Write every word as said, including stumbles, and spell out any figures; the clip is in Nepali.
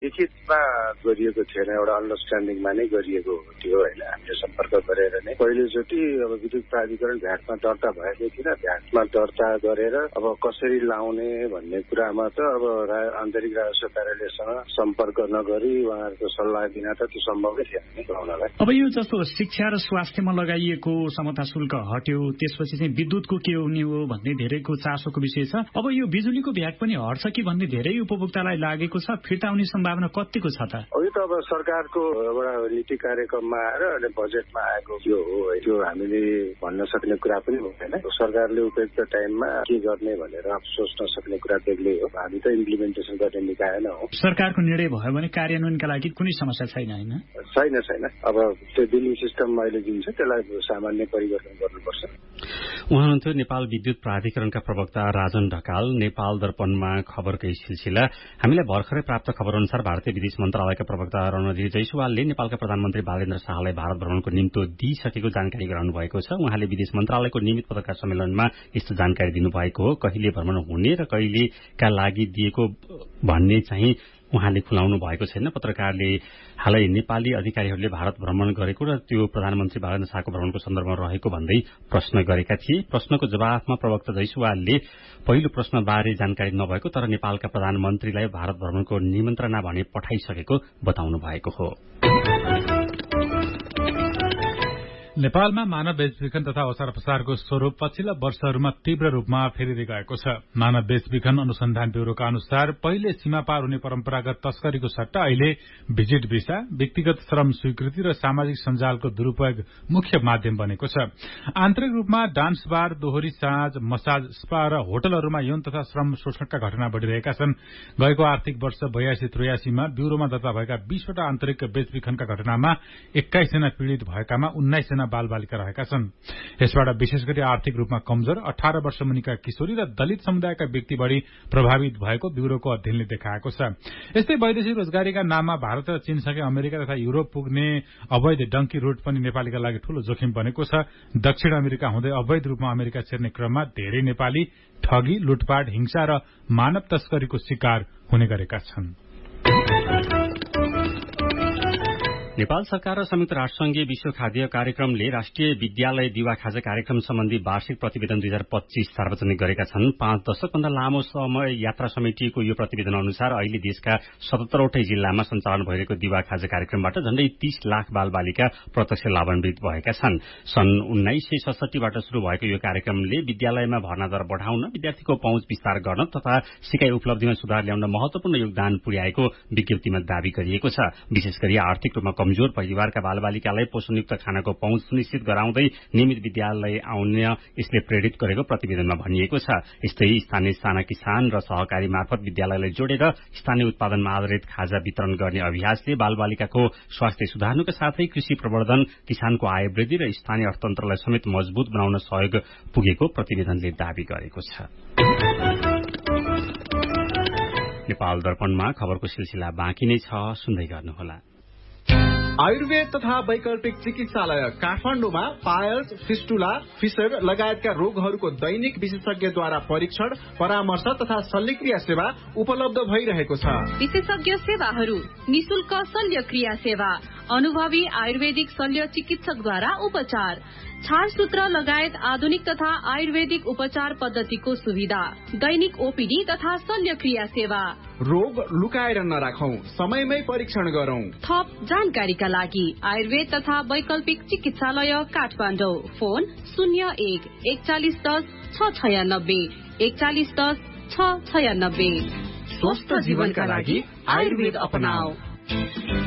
लिखितमा गरिएको थिएन, एउटा अन्डरस्ट्यान्डिङमा नै गरिएको थियो होइन। हामीले सम्पर्क गरेर नै पहिलोचोटि अब विद्युत प्राधिकरण भ्याटमा दर्ता भएको थिएन, भ्याटमा दर्ता गरेर अब कसरी लाउने भन्ने कुरामा त अब आन्तरिक राजस्व कार्यालयसँग सम्पर्क नगरी उहाँहरूको सल्लाह बिना त त्यो सम्भवै थिएन लाउनलाई। अब यो जस्तो शिक्षा र स्वास्थ्यमा लगाइएको समता शुल्क हट्यो, त्यसपछि चाहिँ विद्युतको के हुने हो भन्ने धेरैको चासोको विषय छ। अब यो बिजुलीको भ्याट पनि हट्छ कि भन्ने धेरै उपभोक्तालाई लागेको छ, फिर्ता आउने सम्भावना कतिको छ त? यो त अब सरकारको एउटा नीति कार्यक्रममा आएर अनि बजेटमा आएको यो हो, त्यो हामीले भन्न सक्ने कुरा पनि हुँदैन। सरकारले उपयुक्त टाइममा के गर्ने भनेर सोच्न सक्ने कुरा बेग्लै हो, हामी त इम्प्लिमेन्टेसन गर्ने निकाय नै हो। सरकारको निर्णय भयो भने कार्यान्वयनका लागि कुनै समस्या छैन होइन? छैन छैन अब त्यो बिलिङ सिस्टम अहिले जुन छ त्यसलाई सामान्य परिवर्तन गर्नुपर्छ। उहाँ हुनुहुन्थ्यो नेपाल विद्युत प्राधिकरणका प्रवक्ता राजन ढकाल। नेपाल दर्पणमा खबरकै सिलसिला। हामीलाई भर्खरै प्राप्त खबर अनुसार भारतीय विदेश मन्त्रालयका प्रवक्ता रणधीर जयसवालले नेपालका प्रधानमन्त्री बालेन्द्र शाहलाई भारत भ्रमणको निम्तो दिइसकेको जानकारी गराउनु भएको छ। उहाँले विदेश मन्त्रालयको नियमित पत्रकार सम्मेलनमा यस्तो जानकारी दिनुभएको हो। कहिले भ्रमण हुने र कहिलेका लागि दिएको भन्ने चाहिँ उहाँले खुलाउनु भएको छैन। पत्रकारले हालै नेपाली अधिकारीहरूले भारत भ्रमण गरेको र त्यो प्रधानमन्त्री बालेन्द्र शाहको भ्रमणको सन्दर्भमा रहेको भन्दै प्रश्न गरेका थिए। प्रश्नको जवाफमा प्रवक्ता जयसवालले पहिलो प्रश्नबारे जानकारी नभएको तर नेपालका प्रधानमन्त्रीलाई भारत भ्रमणको निमन्त्रणा भने पठाइसकेको बताउनु भएको हो। नेपालमा मानव बेचबिखन तथा ओसार पसारको स्वरूप पछिल्ला वर्षहरूमा तीव्र रूपमा फेरिँदै गएको छ। मानव बेचबिखन अनुसन्धान ब्यूरोका अनुसार पहिले सीमा पार हुने परम्परागत तस्करीको सट्टा अहिले भिजिट भिसा, व्यक्तिगत श्रम स्वीकृति र सामाजिक सञ्जालको दुरूपयोग मुख्य माध्यम बनेको छ। आन्तरिक रूपमा डान्स बार, दोहोरी साँझ, मसाज, स्पा र होटलहरूमा यौन तथा श्रम शोषणका घटना बढ़िरहेका छन्। गएको आर्थिक वर्ष बयासी त्रियासीमा ब्यूरोमा दर्ता भएका बीसवटा आन्तरिक बेचबिखनका घटनामा एक्काइसजना पीड़ित भएकामा उन्नाइसजना बालबालिका रहेका छन्। यसबाट विशेष गरी आर्थिक रूपमा कमजोर अठार वर्ष मुनिका किशोरी र दलित समुदायका व्यक्ति बढ़ी प्रभावित भएको ब्यूरोको अध्ययनले देखाएको छ। यस्तै वैदेशिक रोजगारीका नाममा भारत र चीनसँगै अमेरिका तथा युरोप पुग्ने अवैध डंकी रूट पनि नेपालीका लागि ठूलो जोखिम बनेको छ। दक्षिण अमेरिका हुँदै अवैध रूपमा अमेरिका छिर्ने क्रममा धेरै नेपाली ठगी, लुटपाट, हिंसा र मानव तस्करीको शिकार हुने गरेका छन्। नेपाल सरकार र संयुक्त राष्ट्रसंघीय विश्व खाद्य कार्यक्रमले राष्ट्रिय विद्यालय दिवा खाजा कार्यक्रम सम्बन्धी वार्षिक प्रतिवेदन दुई हजार पच्चीस सार्वजनिक गरेका छन्। पाँच दशकभन्दा लामो समय यात्रा समेटिएको यो प्रतिवेदन अनुसार अहिले देशका सतहत्तरवटै जिल्लामा सञ्चालन भइरहेको दिवा खाजा कार्यक्रमबाट झण्डै तीस लाख बाल बालिका प्रत्यक्ष लाभान्वित भएका छन्। सन् उन्नाइस सय सडसठीबाट शुरू भएको यो कार्यक्रमले विद्यालयमा भर्ना दर बढ़ाउन, विद्यार्थीको पहुँच विस्तार गर्न तथा सिकाइ उपलब्धिमा सुधार ल्याउन महत्वपूर्ण योगदान पुर्याएको विज्ञप्तिमा दावी गरिएको छ। विशेष गरी आर्थिक रूपमा कमजोर परिवारका बालबालिकालाई पोषणयुक्त खानाको पहुँच सुनिश्चित गराउँदै नियमित विद्यालय आउन यसले प्रेरित गरेको प्रतिवेदनमा भनिएको छ। यस्तै स्थानीय साना किसान र सहकारी मार्फत विद्यालयलाई जोडेर स्थानीय उत्पादनमा आधारित खाजा वितरण गर्ने अभ्यासले बालबालिकाको स्वास्थ्य सुधार्नुका साथै कृषि प्रवर्धन, किसानको आय वृद्धि र स्थानीय अर्थतन्त्रलाई समेत मजबूत बनाउन सहयोग पुगेको प्रतिवेदनले दावी गरेको छ। नेपाल दर्पणमा खबरको सिलसिला बाँकी नै छ, सुन्दै गर्नुहोला। आयुर्वेद तथा वैकल्पिक चिकित्सालय काठमाडौँमा पायल्स, फिस्टुला, फिसर लगायतका रोगहरूको दैनिक विशेषज्ञद्वारा परीक्षण, परामर्श तथा शल्यक्रिया सेवा उपलब्ध भइरहेको छ। विशेषज्ञ सेवाहरू: निशुल्क शल्यक्रिया सेवा, अनुभवी आयुर्वेदिक शल्य चिकित्सकद्वारा उपचार, छारसूत्र लगायत आधुनिक तथा आयुर्वेदिक उपचार पद्धतिको सुविधा, दैनिक ओपीडी तथा शल्यक्रिया सेवा। रोग लुकाएर नराखौं, समयमै परीक्षण गरौं। थप जानकारीका लागि आयुर्वेद तथा वैकल्पिक चिकित्सालय काठमाडौँ। फोन शून्य एक एकचालिस दस छ छयानब्बे एकचालिस दस छ छयानब्बे। स्वस्थ जीवनका लागि आयुर्वेद अपनाऊ।